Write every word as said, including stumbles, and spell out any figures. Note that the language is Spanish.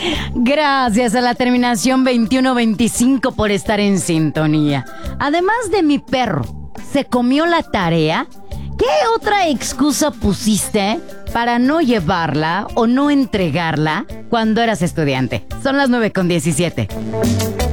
Gracias a la terminación veintiuno veinticinco por estar en sintonía. Además de mi perro, ¿se comió la tarea? ¿Qué otra excusa pusiste para no llevarla o no entregarla cuando eras estudiante? Son las nueve con diecisiete.